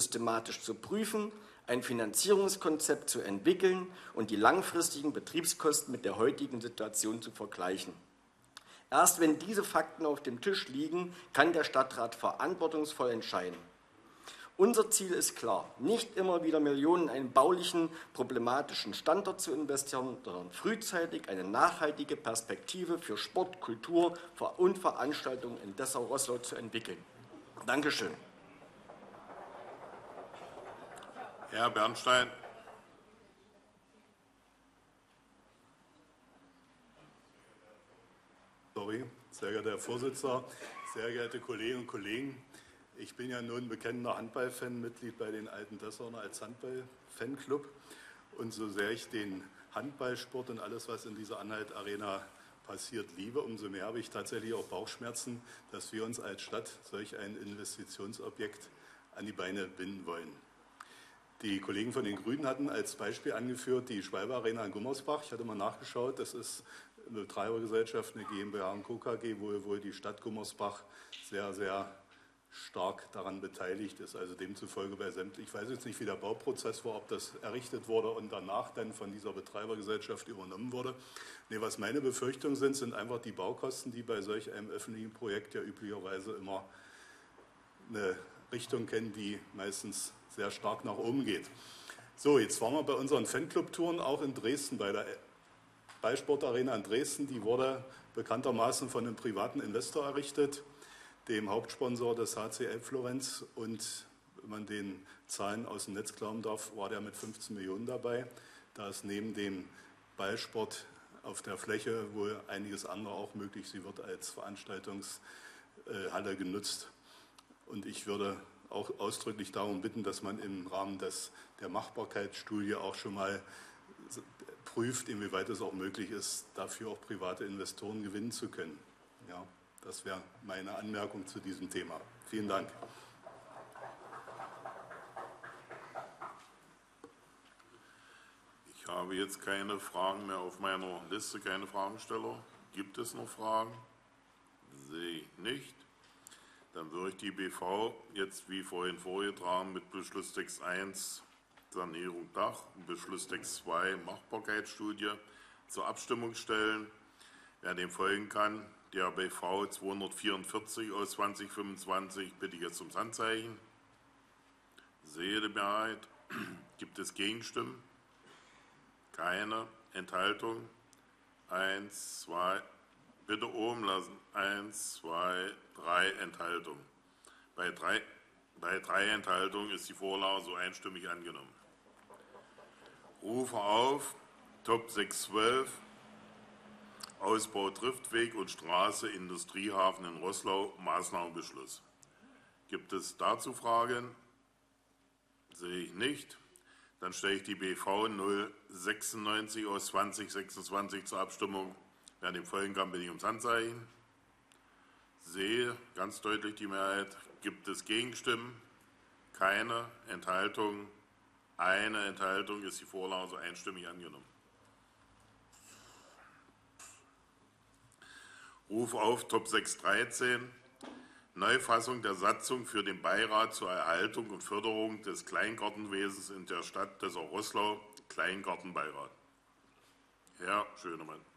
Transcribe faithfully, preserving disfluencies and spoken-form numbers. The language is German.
systematisch zu prüfen, ein Finanzierungskonzept zu entwickeln und die langfristigen Betriebskosten mit der heutigen Situation zu vergleichen. Erst wenn diese Fakten auf dem Tisch liegen, kann der Stadtrat verantwortungsvoll entscheiden. Unser Ziel ist klar, nicht immer wieder Millionen in einen baulichen, problematischen Standort zu investieren, sondern frühzeitig eine nachhaltige Perspektive für Sport, Kultur und Veranstaltungen in Dessau-Rosslau zu entwickeln. Dankeschön. Herr Bernstein. Sorry, sehr geehrter Herr Vorsitzender, sehr geehrte Kolleginnen und Kollegen. Ich bin ja nun bekennender Handballfan, Mitglied bei den Alten Dessauer als Handball-Fanclub. Und so sehr ich den Handballsport und alles, was in dieser Anhalt-Arena passiert, liebe, umso mehr habe ich tatsächlich auch Bauchschmerzen, dass wir uns als Stadt solch ein Investitionsobjekt an die Beine binden wollen. Die Kollegen von den Grünen hatten als Beispiel angeführt die Schwalbe Arena in Gummersbach. Ich hatte mal nachgeschaut, das ist eine Betreibergesellschaft, eine GmbH und Co. KG, wo wohl die Stadt Gummersbach sehr, sehr stark daran beteiligt ist. Also demzufolge bei sämtlich, ich weiß jetzt nicht, wie der Bauprozess war, ob das errichtet wurde und danach dann von dieser Betreibergesellschaft übernommen wurde. Nee, was meine Befürchtungen sind, sind einfach die Baukosten, die bei solch einem öffentlichen Projekt ja üblicherweise immer eine Richtung kennen, die meistens sehr stark nach oben geht. So, jetzt waren wir bei unseren Fanclub-Touren auch in Dresden, bei der Ballsportarena in Dresden. Die wurde bekanntermaßen von einem privaten Investor errichtet, dem Hauptsponsor des H C L Florenz. Und wenn man den Zahlen aus dem Netz glauben darf, war der mit fünfzehn Millionen dabei. Da ist neben dem Ballsport auf der Fläche wohl einiges andere auch möglich. Sie wird als Veranstaltungshalle genutzt. Und ich würde auch ausdrücklich darum bitten, dass man im Rahmen des, der Machbarkeitsstudie auch schon mal prüft, inwieweit es auch möglich ist, dafür auch private Investoren gewinnen zu können. Ja, das wäre meine Anmerkung zu diesem Thema. Vielen Dank. Ich habe jetzt keine Fragen mehr auf meiner Liste, keine Fragensteller. Gibt es noch Fragen? Sehe ich nicht. Dann würde ich die B V jetzt wie vorhin vorgetragen mit Beschlusstext eins Sanierung Dach und Beschlusstext zwei Machbarkeitsstudie zur Abstimmung stellen. Wer dem folgen kann, der B V zweihundertvierundvierzig aus zweitausendfünfundzwanzig, bitte ich jetzt ums Handzeichen. Sehe die Mehrheit. Gibt es Gegenstimmen? Keine. Enthaltung? Eins, zwei. Bitte oben lassen. Eins, zwei, drei Enthaltungen. Bei drei, bei drei Enthaltungen ist die Vorlage so einstimmig angenommen. Rufe auf. Top sechs zwölf. Ausbau Triftweg und Straße Industriehafen in Roßlau. Maßnahmenbeschluss. Gibt es dazu Fragen? Sehe ich nicht. Dann stelle ich die B V null sechsundneunzig aus zweitausendsechsundzwanzig zur Abstimmung. Wer dem folgen kann, bin ich ums Handzeichen. Sehe ganz deutlich die Mehrheit. Gibt es Gegenstimmen? Keine. Enthaltung? Eine Enthaltung. Ist die Vorlage so einstimmig angenommen. Ruf auf Top sechs dreizehn. Neufassung der Satzung für den Beirat zur Erhaltung und Förderung des Kleingartenwesens in der Stadt Dessau-Roßlau. Kleingartenbeirat. Herr Schönemann.